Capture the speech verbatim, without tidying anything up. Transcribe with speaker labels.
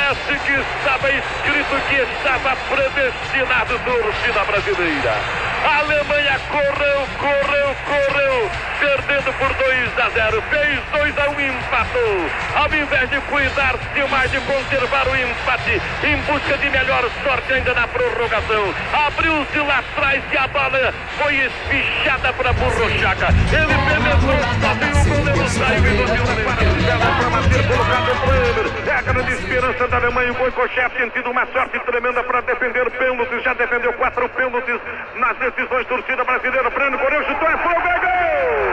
Speaker 1: Parece que estava escrito que estava predestinado, torcida brasileira. A Alemanha correu, correu, correu, perdendo por dois a zero, fez dois a um e empatou. Ao invés de cuidar-se mais de conservar o empate, em busca de melhor sorte ainda na prorrogação, abriu-se lá atrás e a bola foi espichada para Burrochaga. Ele penetrou, sozinho, o goleiro saiu e iludiu para o para bater, colocado o Bremer. É a grande esperança da Alemanha. O Boicochef tem tido uma sorte tremenda para defender pênaltis, já defendeu quatro pênaltis nas decisões. Torcida brasileira, Breno correu, chutou, é fogo!